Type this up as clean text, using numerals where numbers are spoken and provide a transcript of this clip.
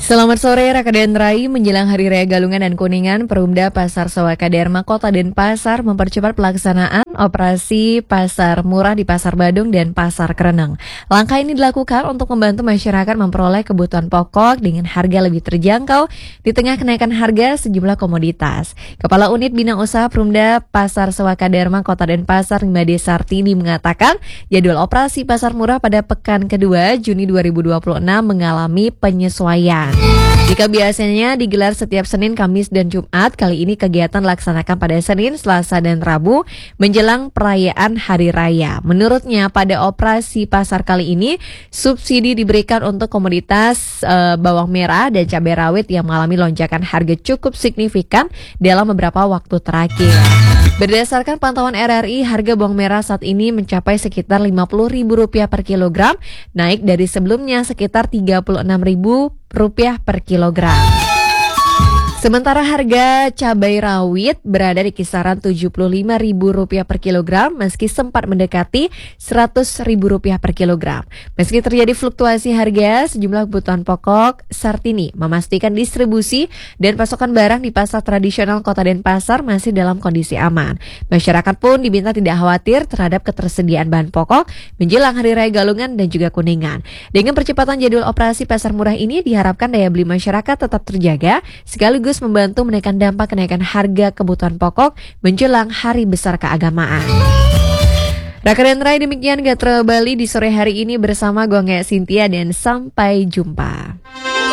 Selamat sore Raka dan Rai. Menjelang Hari Raya Galungan dan Kuningan, Perumda Pasar Sewaka Dharma Kota Denpasar mempercepat pelaksanaan operasi pasar murah di Pasar Badung dan Pasar Kereneng. Langkah ini dilakukan untuk membantu masyarakat memperoleh kebutuhan pokok dengan harga lebih terjangkau di tengah kenaikan harga sejumlah komoditas. Kepala Unit Bina Usaha Perumda Pasar Sewaka Dharma Kota Denpasar, Nimade Sartini, mengatakan jadwal operasi pasar murah pada pekan kedua Juni 2026 mengalami penyesuaian. Jika biasanya digelar setiap Senin, Kamis, dan Jumat, kali ini kegiatan dilaksanakan pada Senin, Selasa, dan Rabu menjelang perayaan Hari Raya. Menurutnya, pada operasi pasar kali ini, subsidi diberikan untuk komoditas bawang merah dan cabai rawit yang mengalami lonjakan harga cukup signifikan dalam beberapa waktu terakhir. Berdasarkan pantauan RRI, harga bawang merah saat ini mencapai sekitar Rp50.000 per kilogram, naik dari sebelumnya sekitar Rp36.000 per kilogram. Sementara harga cabai rawit berada di kisaran Rp75.000 per kilogram meski sempat mendekati Rp100.000 per kilogram. Meski terjadi fluktuasi harga sejumlah kebutuhan pokok, Sartini memastikan distribusi dan pasokan barang di pasar tradisional Kota Denpasar masih dalam kondisi aman. Masyarakat pun diminta tidak khawatir terhadap ketersediaan bahan pokok menjelang Hari Raya Galungan dan juga Kuningan. Dengan percepatan jadwal operasi pasar murah ini diharapkan daya beli masyarakat tetap terjaga sekaligus membantu menekan dampak kenaikan harga kebutuhan pokok menjelang hari besar keagamaan. Raka dan Rai, demikian Gatra Bali di sore hari ini bersama Gonge Cynthia dan sampai jumpa.